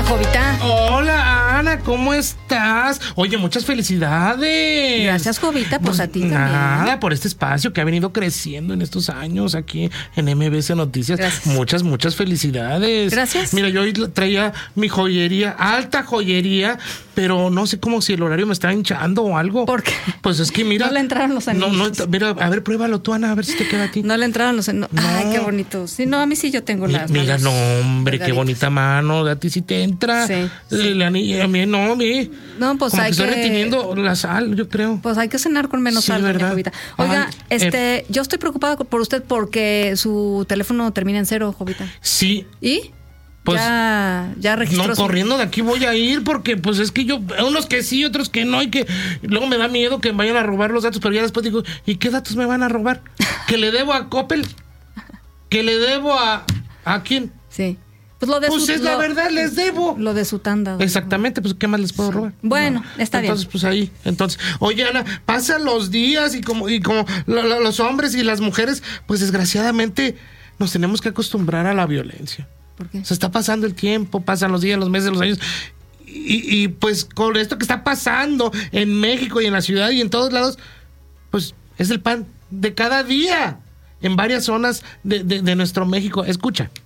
Jovita. Hola, Ana, ¿cómo estás? Oye, muchas felicidades. Gracias, Jovita, pues a ti también. Nada, por este espacio que ha venido creciendo en estos años aquí en MBC Noticias. Gracias. Muchas felicidades. Gracias. Mira, yo hoy traía mi joyería, alta joyería, pero no sé cómo si el horario me está hinchando o algo. ¿Por qué? Pues es que mira. No le entraron los anillos. No, mira, a ver, pruébalo tú, Ana, a ver si te queda a ti. No le entraron los anillos. Ay, qué bonito. Sí, no, a mí sí yo tengo las Mira, manos no, hombre, qué delgaditas. bonita mano. A ti sí te entra. Sí. El anillo, a mí no, a mí. No, pues como hay que estoy que... reteniendo la sal, yo creo. Pues hay que cenar con menos Sí, sal, doña ¿verdad? Jovita. Oiga, Ay, yo estoy preocupada por usted porque su teléfono termina en 0, Jovita. Sí, ¿Y? pues ya registró. no, corriendo de aquí voy a ir porque pues es que yo, unos que sí, otros que no, y que luego me da miedo que me vayan a robar los datos, pero ya después digo, ¿y qué datos me van a robar? ¿Que le debo a Coppel? ¿Que le debo a quién? Sí. Pues lo de Pues es la verdad, les debo. Lo de su tanda. doña Exactamente, pues ¿qué más les puedo robar? Bueno, No. está bien. Entonces, pues ahí. Entonces, oye, Ana, pasan los días y como los hombres y las mujeres, pues desgraciadamente nos tenemos que acostumbrar a la violencia. ¿Por qué? Se está pasando el tiempo, pasan los días, los meses, los años. Y pues con esto que está pasando en México y en la ciudad y en todos lados, pues es el pan de cada día en varias zonas de nuestro México. Escucha.